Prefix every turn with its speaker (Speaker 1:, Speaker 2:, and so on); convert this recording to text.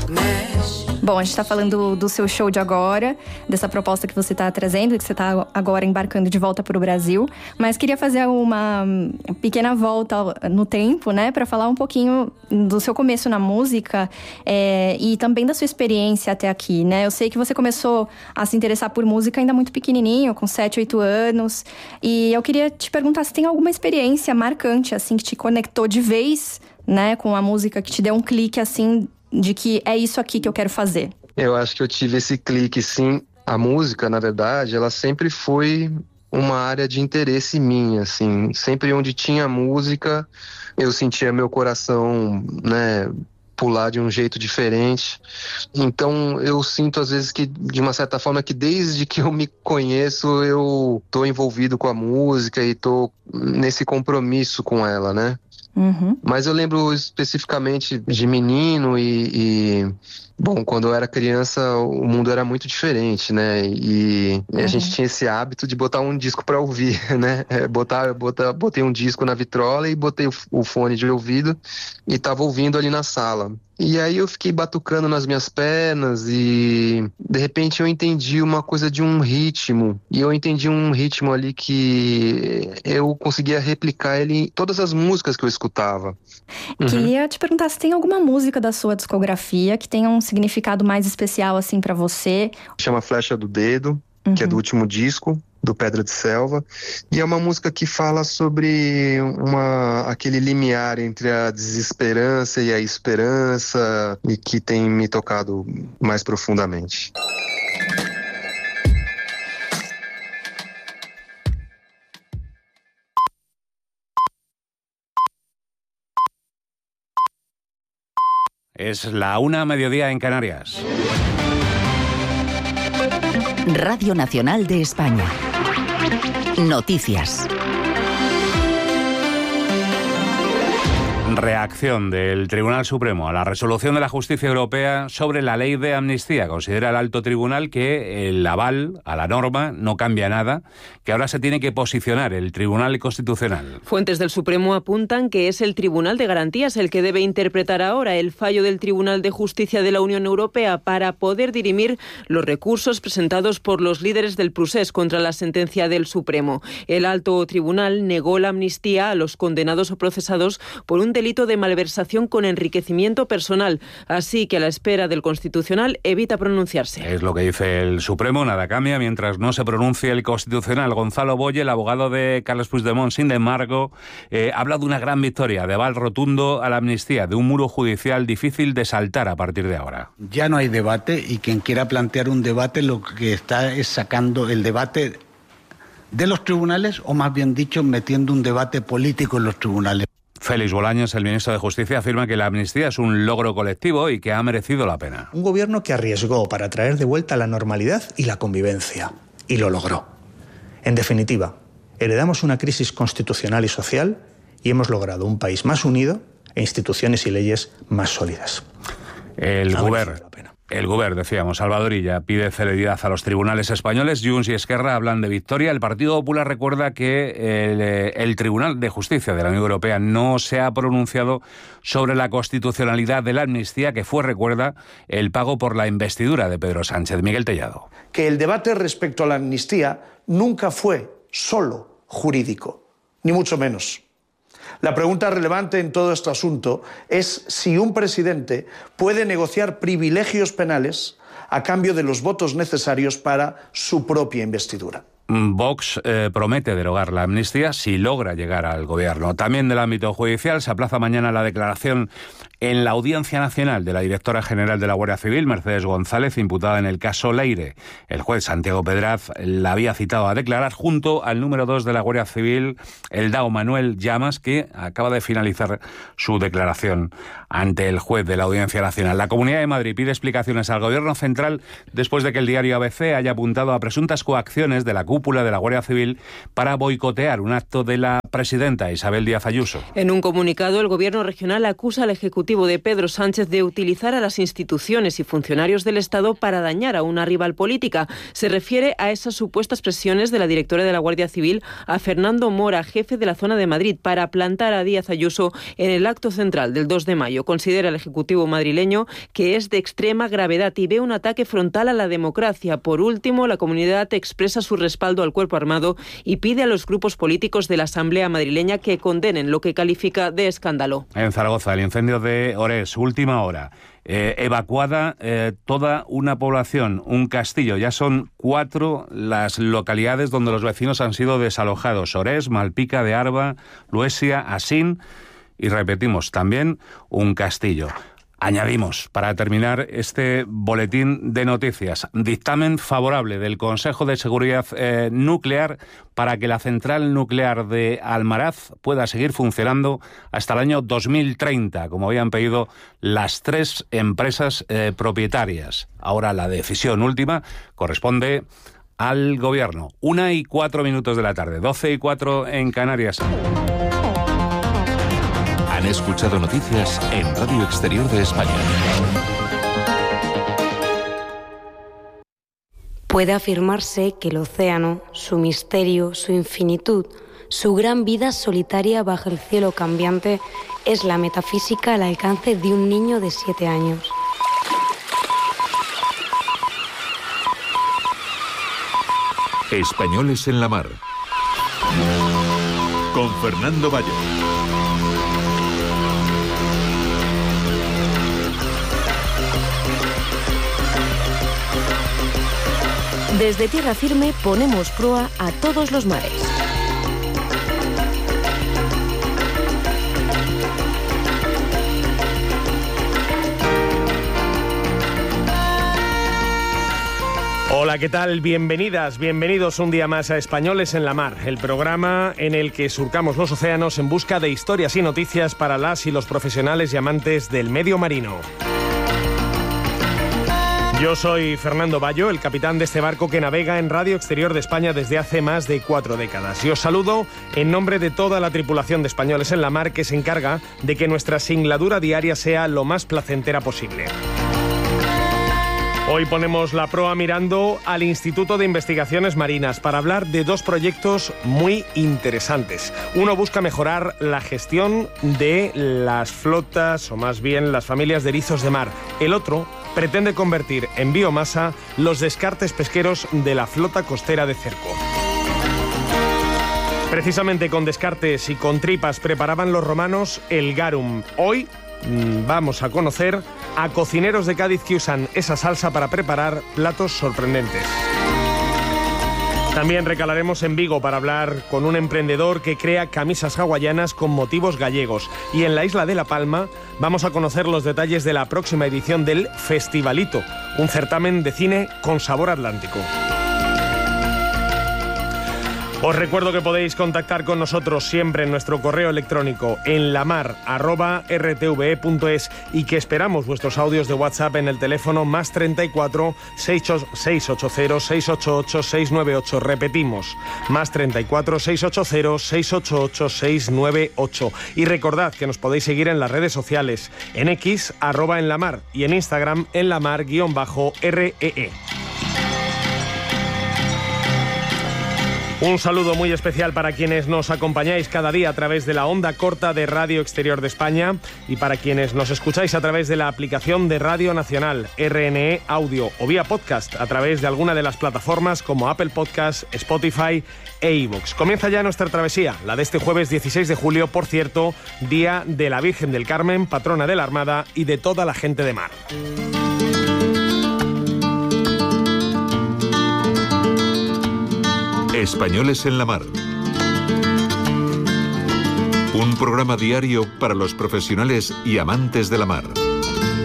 Speaker 1: Bom, a gente está falando do seu show de agora, dessa proposta que você está trazendo, que você está agora embarcando de volta para o Brasil. Mas queria fazer uma pequena volta no tempo, né? Para falar um pouquinho do seu começo na música e também da sua experiência até aqui, né? Eu sei que você começou a se interessar por música ainda muito pequenininho, com 7, 8 anos. E eu queria te perguntar se tem alguma experiência marcante, assim, que te conectou de vez, né? Com a música, que te deu um clique, assim, de que é isso aqui que eu quero fazer.
Speaker 2: Eu acho que eu tive esse clique, sim. A música, na verdade, ela sempre foi uma área de interesse minha, assim. Sempre onde tinha música, eu sentia meu coração, né, pular de um jeito diferente. Então, eu sinto, às vezes, que, de uma certa forma, que desde que eu me conheço, eu tô envolvido com a música e tô nesse compromisso com ela, né?
Speaker 1: Uhum.
Speaker 2: Mas eu lembro especificamente de menino bom, quando eu era criança o mundo era muito diferente, né? E a gente tinha esse hábito de botar um disco pra ouvir, né? Botei um disco na vitrola e botei o fone de ouvido e tava ouvindo ali na sala. E aí eu fiquei batucando nas minhas pernas e de repente eu entendi uma coisa de um ritmo. E eu entendi um ritmo ali que eu conseguia replicar ele em todas as músicas que eu escutava.
Speaker 1: Queria te perguntar se tem alguma música da sua discografia que tenha um significado mais especial, assim, pra você.
Speaker 2: Chama Flecha do Dedo, que é do último disco, do Pedra de Selva, e é uma música que fala sobre aquele limiar entre a desesperança e a esperança, e que tem me tocado mais profundamente.
Speaker 3: Es la 1:00 en Canarias.
Speaker 4: Radio Nacional de España. Noticias.
Speaker 3: Reacción del Tribunal Supremo a la resolución de la Justicia Europea sobre la ley de amnistía. Considera el alto tribunal que el aval a la norma no cambia nada, que ahora se tiene que posicionar el Tribunal Constitucional.
Speaker 5: Fuentes del Supremo apuntan que es el Tribunal de Garantías el que debe interpretar ahora el fallo del Tribunal de Justicia de la Unión Europea para poder dirimir los recursos presentados por los líderes del procés contra la sentencia del Supremo. El alto tribunal negó la amnistía a los condenados o procesados por un delito de malversación con enriquecimiento personal, así que a la espera del Constitucional evita pronunciarse.
Speaker 3: Es lo que dice el Supremo, nada cambia mientras no se pronuncie el Constitucional. Gonzalo Boye, el abogado de Carles Puigdemont, sin embargo, habla de una gran victoria, de aval rotundo a la amnistía, de un muro judicial difícil de saltar a partir de ahora.
Speaker 6: Ya no hay debate y quien quiera plantear un debate lo que está es sacando el debate de los tribunales, o más bien dicho, metiendo un debate político en los tribunales.
Speaker 3: Félix Bolaños, el ministro de Justicia, afirma que la amnistía es un logro colectivo y que ha merecido la pena.
Speaker 7: Un gobierno que arriesgó para traer de vuelta la normalidad y la convivencia, y lo logró. En definitiva, heredamos una crisis constitucional y social y hemos logrado un país más unido e instituciones y leyes más sólidas.
Speaker 3: El Govern, decíamos, Salvador Illa, pide celeridad a los tribunales españoles. Junts y Esquerra hablan de victoria. El Partido Popular recuerda que el Tribunal de Justicia de la Unión Europea no se ha pronunciado sobre la constitucionalidad de la amnistía, que fue, recuerda, el pago por la investidura de Pedro Sánchez. Miguel Tellado.
Speaker 8: Que el debate respecto a la amnistía nunca fue solo jurídico, ni mucho menos. La pregunta relevante en todo este asunto es si un presidente puede negociar privilegios penales a cambio de los votos necesarios para su propia investidura.
Speaker 3: Vox promete derogar la amnistía si logra llegar al gobierno. También del ámbito judicial se aplaza mañana la declaración en la Audiencia Nacional de la directora general de la Guardia Civil, Mercedes González, imputada en el caso Leire. El juez Santiago Pedraz la había citado a declarar junto al número 2 de la Guardia Civil, el dao Manuel Llamas, que acaba de finalizar su declaración ante el juez de la Audiencia Nacional. La Comunidad de Madrid pide explicaciones al Gobierno central después de que el diario ABC haya apuntado a presuntas coacciones de la cúpula de la Guardia Civil para boicotear un acto de la presidenta Isabel Díaz Ayuso.
Speaker 5: En un comunicado, el Gobierno regional acusa al Ejecutivo de Pedro Sánchez de utilizar a las instituciones y funcionarios del Estado para dañar a una rival política. Se refiere a esas supuestas presiones de la directora de la Guardia Civil a Fernando Mora, jefe de la zona de Madrid, para plantar a Díaz Ayuso en el acto central del 2 de mayo. Considera el Ejecutivo madrileño que es de extrema gravedad y ve un ataque frontal a la democracia. Por último, la comunidad expresa su respaldo al cuerpo armado y pide a los grupos políticos de la Asamblea madrileña que condenen lo que califica de escándalo.
Speaker 3: En Zaragoza, el incendio de Orés, última hora. Evacuada toda una población, un castillo. Ya son 4 las localidades donde los vecinos han sido desalojados. Orés, Malpica de Arba, Luesia, Asín y, repetimos, también un castillo. Añadimos, para terminar este boletín de noticias, dictamen favorable del Consejo de Seguridad Nuclear para que la central nuclear de Almaraz pueda seguir funcionando hasta el año 2030, como habían pedido las 3 empresas propietarias. Ahora la decisión última corresponde al Gobierno. 1:04 de la tarde, 12:04 en Canarias.
Speaker 9: Han escuchado noticias en Radio Exterior de España.
Speaker 10: Puede afirmarse que el océano, su misterio, su infinitud, su gran vida solitaria bajo el cielo cambiante, es la metafísica al alcance de un niño de 7 años.
Speaker 9: Españoles en la mar. Con Fernando Bayo.
Speaker 4: Desde tierra firme ponemos proa a todos los mares.
Speaker 11: Hola, ¿qué tal? Bienvenidas, bienvenidos un día más a Españoles en la Mar, el programa en el que surcamos los océanos en busca de historias y noticias para las y los profesionales y amantes del medio marino. Yo soy Fernando Bayo, el capitán de este barco que navega en Radio Exterior de España desde hace más de 4 décadas. Y os saludo en nombre de toda la tripulación de Españoles en la Mar que se encarga de que nuestra singladura diaria sea lo más placentera posible. Hoy ponemos la proa mirando al Instituto de Investigaciones Marinas para hablar de 2 proyectos muy interesantes. Uno busca mejorar la gestión de las flotas, o más bien las familias de erizos de mar. El otro pretende convertir en biomasa los descartes pesqueros de la flota costera de cerco. Precisamente con descartes y con tripas preparaban los romanos el garum. Hoy vamos a conocer a cocineros de Cádiz que usan esa salsa para preparar platos sorprendentes. También recalaremos en Vigo para hablar con un emprendedor que crea camisas hawaianas con motivos gallegos. Y en la isla de La Palma vamos a conocer los detalles de la próxima edición del Festivalito, un certamen de cine con sabor atlántico. Os recuerdo que podéis contactar con nosotros siempre en nuestro correo electrónico enlamar@rtve.es y que esperamos vuestros audios de WhatsApp en el teléfono +34 680 688 698. Repetimos, +34 680 688 698. Y recordad que nos podéis seguir en las redes sociales, en X @enlamar y en Instagram enlamar_REE. Un saludo muy especial para quienes nos acompañáis cada día a través de la onda corta de Radio Exterior de España y para quienes nos escucháis a través de la aplicación de Radio Nacional, RNE Audio o vía podcast a través de alguna de las plataformas como Apple Podcast, Spotify e iVoox. Comienza ya nuestra travesía, la de este jueves 16 de julio, por cierto, Día de la Virgen del Carmen, patrona de la Armada y de toda la gente de mar.
Speaker 9: Españoles en la Mar. Un programa diario para los profesionales y amantes de la mar.